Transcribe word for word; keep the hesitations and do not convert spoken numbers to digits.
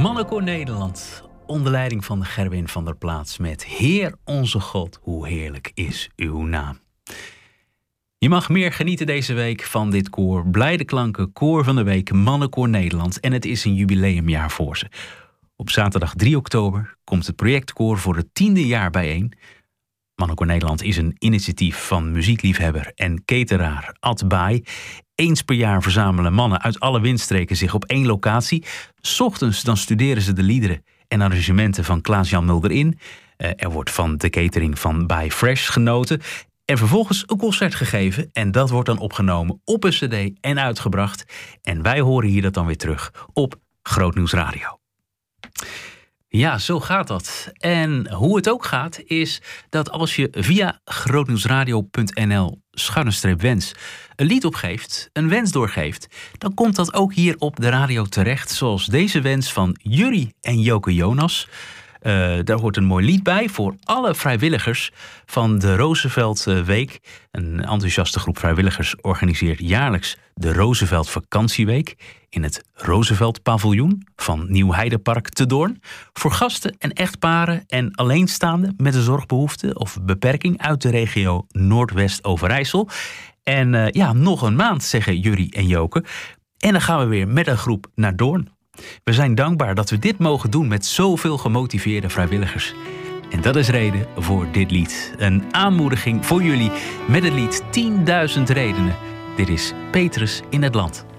Mannenkoor Nederland, onder leiding van Gerwin van der Plaats met Heer onze God, hoe heerlijk is uw naam. Je mag meer genieten deze week van dit koor. Blijde klanken, koor van de week, Mannenkoor Nederland. En het is een jubileumjaar voor ze. Op zaterdag drie oktober komt het projectkoor voor het tiende jaar bijeen. Mannenkoor Nederland is een initiatief van muziekliefhebber en cateraar Ad Baai. Eens per jaar verzamelen mannen uit alle windstreken zich op één locatie. 's Ochtends dan studeren ze de liederen en arrangementen van Klaas-Jan Mulder in. Uh, er wordt van de catering van Baai Fresh genoten. En vervolgens een concert gegeven. En dat wordt dan opgenomen op een cd en uitgebracht. En wij horen hier dat dan weer terug op Grootnieuws Radio. Ja, zo gaat dat. En hoe het ook gaat is dat als je via grootnieuwsradio punt n l schuine streep wens een lied opgeeft, een wens doorgeeft, dan komt dat ook hier op de radio terecht. Zoals deze wens van Jurrie en Joke Jonas. Uh, daar hoort een mooi lied bij voor alle vrijwilligers van de Roosevelt Week. Een enthousiaste groep vrijwilligers organiseert jaarlijks de Roosevelt Vakantieweek in het Roosevelt Paviljoen van Nieuw Heidepark te Doorn. Voor gasten en echtparen en alleenstaanden met een zorgbehoefte of beperking uit de regio Noordwest-Overijssel. En uh, ja, nog een maand, zeggen Jurrie en Joke. En dan gaan we weer met een groep naar Doorn. We zijn dankbaar dat we dit mogen doen met zoveel gemotiveerde vrijwilligers. En dat is reden voor dit lied. Een aanmoediging voor jullie met het lied tienduizend redenen. Dit is Petrus in het land.